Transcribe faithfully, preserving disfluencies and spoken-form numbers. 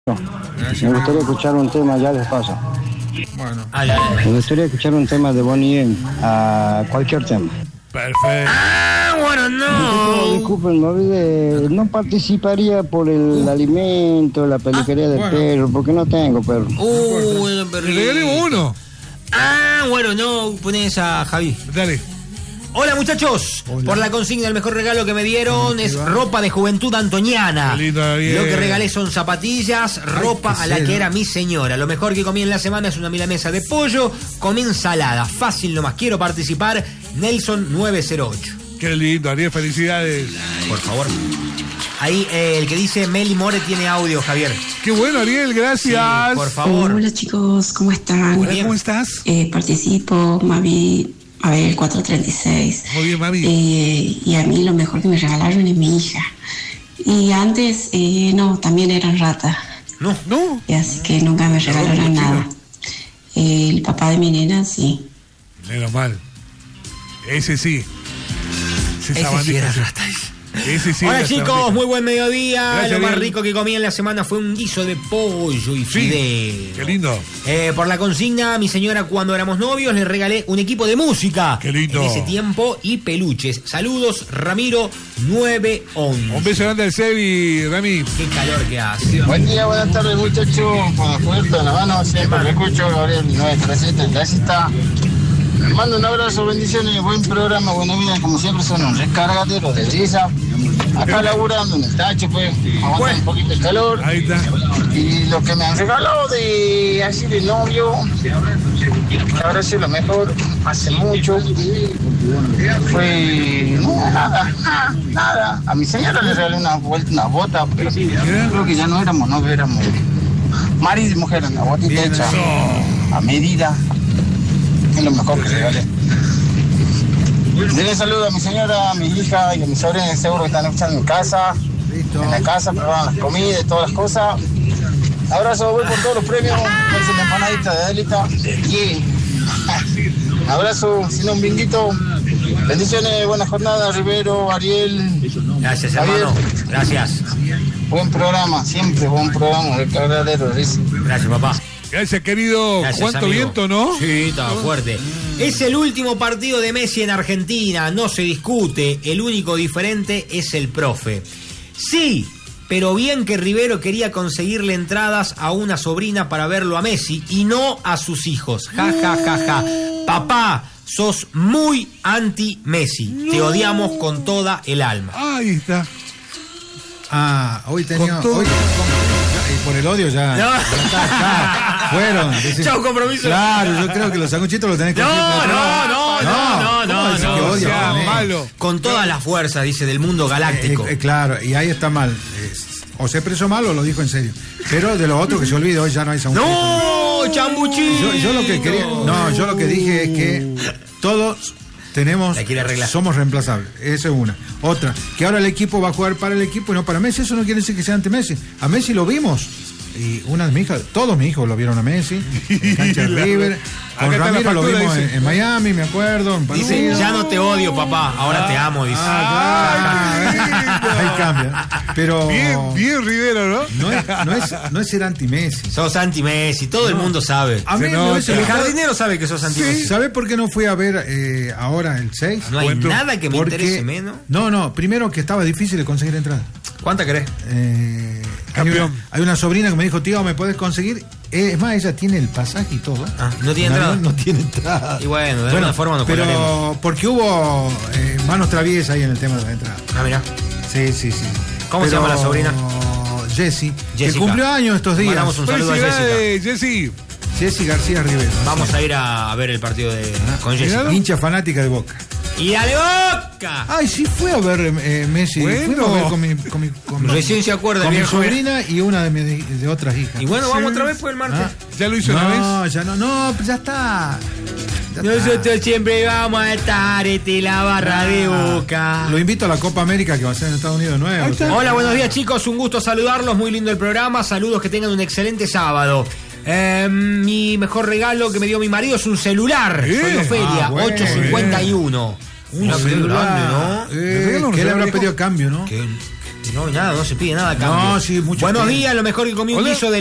Me gustaría escuchar un tema, ya les paso. Bueno. Me gustaría escuchar un tema de Bonnie M, a cualquier tema. Perfecto. Ah, bueno, no. Disculpen, no olvide, no participaría por el uh. alimento, la peluquería ah, del bueno. perro, porque no tengo perro. Uh, bueno, perro. Le regalemos uno. Ah, bueno, no, pones a Javi. Dale. Hola muchachos, Hola. Por la consigna el mejor regalo que me dieron es va? ropa de juventud antoniana. Lindo, Lo que regalé son zapatillas, ropa Ay, a la cero. que era mi señora. Lo mejor que comí en la semana es una milanesa de pollo con ensalada. Fácil nomás, quiero participar. Nelson nueve cero ocho. Qué lindo, Ariel, felicidades. Por favor. Ahí eh, el que dice Meli More tiene audio, Javier. Qué bueno, Ariel, gracias. Sí, por favor. Hola chicos, ¿cómo están? Hola, ¿cómo estás? Eh, participo, mami. A ver, cuatro treinta y seis. Muy bien, mami. Eh, y a mí lo mejor que me regalaron es mi hija. Y antes, eh, no, también eran ratas. No, no. Y así que nunca me regalaron no, nada. Eh, el papá de mi nena, sí. Menos mal. Ese sí. Ese, Ese sí era rata. Ese sí. Hola chicos, sabandija. Muy buen mediodía. Gracias, Lo más bien. rico que comí en la semana fue un guiso de pollo y sí, fideo. Qué lindo. Eh, por la consigna, a mi señora cuando éramos novios le regalé un equipo de música. Qué lindo. En ese tiempo y peluches. Saludos, Ramiro nueve once. Un beso grande al Sebi, Rami. Qué calor que hace. Buen día, buenas tardes muchachos. Con la fuerza en la mano, siempre me escucho. Gabriel nueve tres siete, ya está. Les mando un abrazo, bendiciones, buen programa, buena vida, como siempre son un recargadero de risa. Acá laburando en el tacho, pues, aguantan un poquito el calor. Ahí está. Y lo que me han regalado de así de novio, que ahora sí lo mejor, hace mucho, fue no, nada, nada, nada. A mi señora le regalé una vuelta, una bota, pero creo que ya no éramos novios, éramos marido y mujer, una botita hecha a medida. Es lo mejor que regalé. Denle saludo a mi señora, a mi hija y a mis sobrinos, seguro que están escuchando en casa. Listo. En la casa, preparan las comidas y todas las cosas. Abrazo, voy por todos los premios. Parece la empanadita de Adelita. Yeah. Un abrazo, sino un binguito. Bendiciones, buena jornada, Rivero, Ariel. Gracias, hermano. Gracias. Buen programa, siempre buen programa, el cargadero. Gracias, papá. Gracias, querido. Gracias, ¿Cuánto amigo. viento, no? Sí, estaba fuerte. Es el último partido de Messi en Argentina, no se discute. El único diferente es el profe. Sí, pero bien que Rivero quería conseguirle entradas a una sobrina para verlo a Messi y no a sus hijos. Ja, ja, ja, ja. Papá, sos muy anti-Messi. No. Te odiamos con toda el alma. Ahí está. Ah, hoy tenía... Hoy, y por el odio ya, no. ya, está, ya fueron. Dice, chau, compromiso. Claro, yo creo que los sanguchitos los tenés que no, no, no, no, no, no, no, no, que odia, sea, no, malo. Con todas las fuerzas, dice, del mundo galáctico. Eh, eh, claro, y ahí está mal. Eh, o se expresó mal o lo dijo en serio. Pero de lo otro que se olvide, hoy ya no hay sanguchitos. ¡No, chambuchito! Yo, yo lo que quería, no, yo lo que dije es que todos tenemos, somos reemplazables, esa es una. Otra, que ahora el equipo va a jugar para el equipo y no para Messi, eso no quiere decir que sea ante Messi. A Messi lo vimos, y una de mis hijas, todos mis hijos lo vieron a Messi, en cancha de River, con Ramiro lo vimos en, en Miami, me acuerdo, en París. Dice, ya no te odio, papá, ahora ah, te amo, dice. Ah, claro. Ahí cambia. Pero bien, bien Rivero, ¿no? No es, no es, no es ser anti-Messi. Sos anti-Messi, todo no. el mundo sabe. A mí no, el jardinero sabe que sos anti-Messi. Sí. ¿Sabés por qué no fui a ver eh, ahora el seis? No hay Cuento. nada que me Porque, interese menos. No, no, primero que estaba difícil de conseguir entrada. ¿Cuánta querés? Eh, Campeón. Hay una, hay una sobrina que me dijo, tío, ¿me puedes conseguir? Es más, ella tiene el pasaje y todo. Ah, ¿no tiene entrada? No, no tiene entrada. Y bueno, de bueno, alguna forma nos pero colaremos. Porque hubo eh, manos traviesas ahí en el tema de la entrada. Ah, mira. Sí, sí, sí. ¿Cómo pero, se llama la sobrina? Jessie. Que cumplió años estos días. Mandamos un saludo a Jessica. Jessie. Jessie García Rivero. Vamos sí. a ir a, a ver el partido de, ah, con Jessie. Hincha fanática de Boca. ¡Y dale Boca! Ay, sí fue a ver eh, Messi. Bueno. Fuimos a ver con mi, con mi, con Recién mi, se acuerda. Con mi sobrina y una de, mi, de otras hijas. Y bueno, vamos sí. otra vez por el martes. Ah. ¿Ya lo hizo no, una vez? No, ya no, no, ya está. Ya Nosotros está. siempre vamos a estar este la barra ah. de Boca. Lo invito a la Copa América que va a ser en Estados Unidos nuevo. O sea. Hola, buenos días chicos, un gusto saludarlos, muy lindo el programa, saludos, que tengan un excelente sábado. Eh, mi mejor regalo que me dio mi marido es un celular. ¿Eh? Soy Ofelia, ah, bueno, ocho cincuenta y uno. Un celular, ¿no? Eh, ¿Qué le habrá pedido a cambio, no? ¿Qué? No, nada, no se pide nada a cambio. No, sí, mucho Buenos tiempo. días, lo mejor que comí un Hola. guiso de